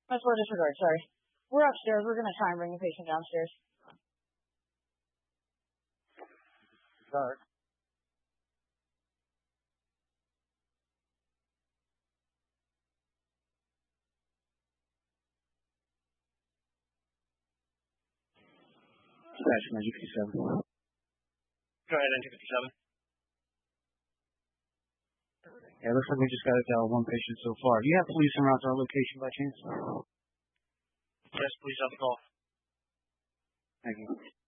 That's for disregard, sorry. We're upstairs. We're going to try and bring the patient downstairs. Start. Dispatch 957. Go ahead, NG 57. Yeah, looks like we just got one patient so far. Do you have police en route to our location by chance? Yes, please have the call. Thank you.